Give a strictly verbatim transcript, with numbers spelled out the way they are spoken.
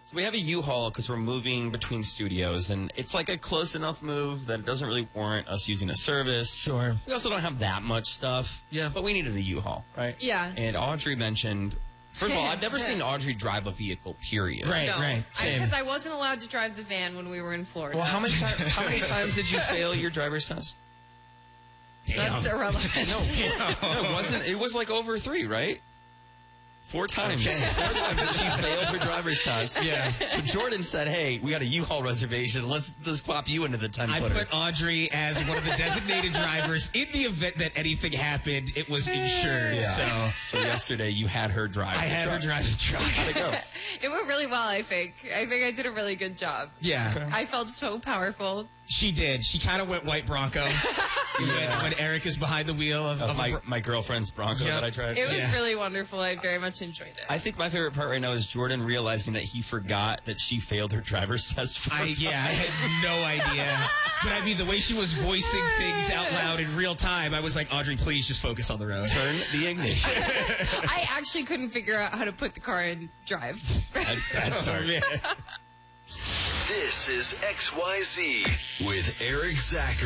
So we have a U-Haul because we're moving between studios, and it's like a close enough move that it doesn't really warrant us using a service. Sure. We also don't have that much stuff. Yeah. But we needed a U-Haul, right? Yeah. And Audrey mentioned, first of all, I've never seen Audrey drive a vehicle, period. Right, No, right. Same. because I, I wasn't allowed to drive the van when we were in Florida. Well, how many, time, how many times did you fail your driver's test? Damn. That's irrelevant. No, no, it wasn't. It was like over three, right? Four times. Okay. Four times that she failed her driver's test. Yeah. So Jordan said, hey, we got a U-Haul reservation. Let's, let's pop you into the ten I footer. put Audrey as one of the designated drivers. In the event that anything happened, it was insured. Yeah. So So yesterday you had her drive I the had truck. her drive the truck. How'd it go? It went really well, I think. I think I did a really good job. Yeah. Okay. I felt so powerful. She did. She kind of went white Bronco Yeah. when, when Eric is behind the wheel of, Of of my, a, my girlfriend's Bronco Yep. that I tried. It was Yeah. really wonderful. I very much enjoyed it. I think my favorite part right now is Jordan realizing that he forgot that she failed her driver's test four I, times. yeah, I had no idea. But I mean, the way she was voicing things out loud in real time, I was like, Audrey, please just focus on the road. Turn the ignition. I actually couldn't figure out how to put the car in drive. That- That's Oh, man. This is X Y Z with Eric Zachary.